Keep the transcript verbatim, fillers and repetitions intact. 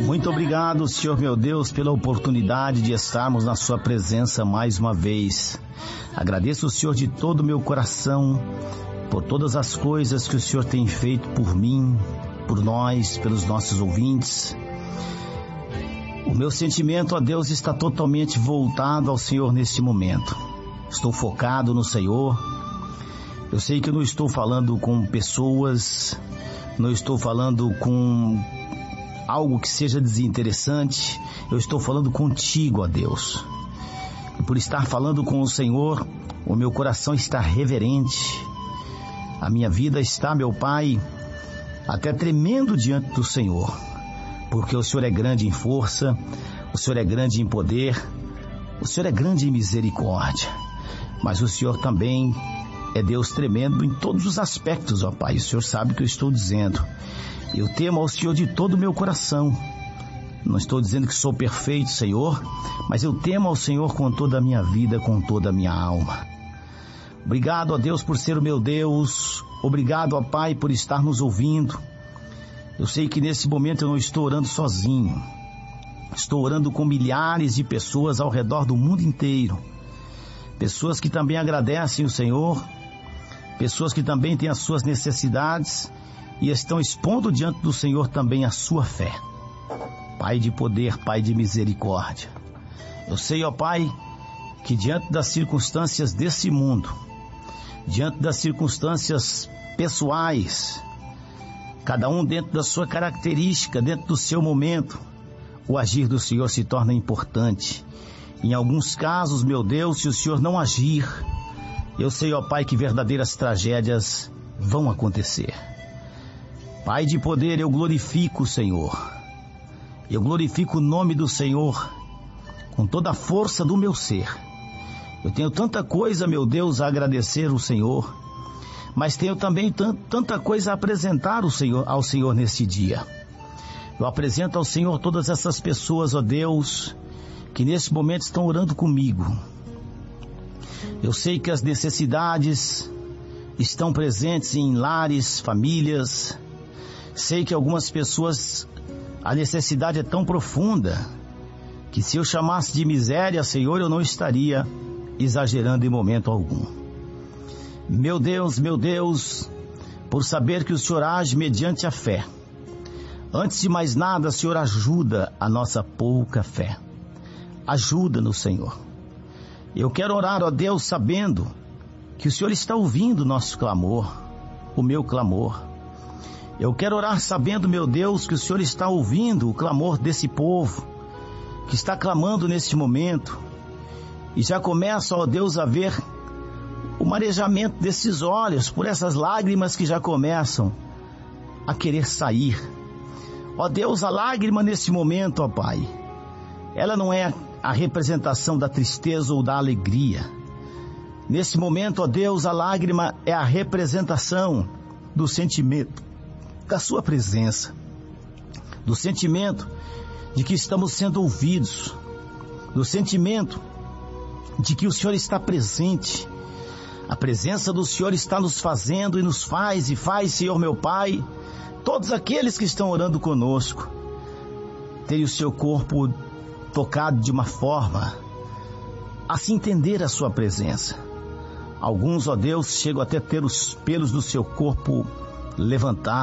Muito obrigado, Senhor meu Deus, pela oportunidade de estarmos na sua presença mais uma vez. Agradeço o Senhor de todo o meu coração por todas as coisas que o Senhor tem feito por mim, por nós, pelos nossos ouvintes. O meu sentimento a Deus está totalmente voltado ao Senhor neste momento. Estou focado no Senhor. Eu sei que eu não estou falando com pessoas, não estou falando com algo que seja desinteressante. Eu estou falando contigo, ó Deus. E por estar falando com o Senhor, o meu coração está reverente. A minha vida está, meu Pai, até tremendo diante do Senhor, porque o Senhor é grande em força, o Senhor é grande em poder, o Senhor é grande em misericórdia, mas o Senhor também é Deus tremendo em todos os aspectos, ó Pai. O Senhor sabe o que eu estou dizendo. Eu temo ao Senhor de todo o meu coração. Não estou dizendo que sou perfeito, Senhor, mas eu temo ao Senhor com toda a minha vida, com toda a minha alma. Obrigado, ó Deus, por ser o meu Deus. Obrigado, ó Pai, por estar nos ouvindo. Eu sei que nesse momento eu não estou orando sozinho. Estou orando com milhares de pessoas ao redor do mundo inteiro. Pessoas que também agradecem o Senhor, pessoas que também têm as suas necessidades e estão expondo diante do Senhor também a sua fé. Pai de poder, Pai de misericórdia. Eu sei, ó Pai, que diante das circunstâncias desse mundo, diante das circunstâncias pessoais, cada um dentro da sua característica, dentro do seu momento, o agir do Senhor se torna importante. Em alguns casos, meu Deus, se o Senhor não agir, eu sei, ó Pai, que verdadeiras tragédias vão acontecer. Pai de poder, eu glorifico o Senhor. Eu glorifico o nome do Senhor com toda a força do meu ser. Eu tenho tanta coisa, meu Deus, a agradecer ao Senhor, mas tenho também tanta coisa a apresentar ao Senhor, ao Senhor neste dia. Eu apresento ao Senhor todas essas pessoas, ó Deus, que nesse momento estão orando comigo. Eu sei que as necessidades estão presentes em lares, famílias. Sei que algumas pessoas, a necessidade é tão profunda que se eu chamasse de miséria, Senhor, eu não estaria exagerando em momento algum. Meu Deus, meu Deus, por saber que o Senhor age mediante a fé. Antes de mais nada, Senhor, ajuda a nossa pouca fé. Ajuda-nos, Senhor. Eu quero orar, ó Deus, sabendo que o Senhor está ouvindo o nosso clamor, o meu clamor. Eu quero orar sabendo, meu Deus, que o Senhor está ouvindo o clamor desse povo, que está clamando neste momento, e já começa, ó Deus, a ver o marejamento desses olhos, por essas lágrimas que já começam a querer sair. Ó Deus, a lágrima nesse momento, ó Pai, ela não é a representação da tristeza ou da alegria. Nesse momento, ó Deus, a lágrima é a representação do sentimento da sua presença, do sentimento de que estamos sendo ouvidos, do sentimento de que o Senhor está presente. A presença do Senhor está nos fazendo e nos faz e faz, Senhor meu Pai, todos aqueles que estão orando conosco terem o seu corpo tocado de uma forma a se entender a sua presença. Alguns, ó Deus, chegam até ter os pelos do seu corpo levantados.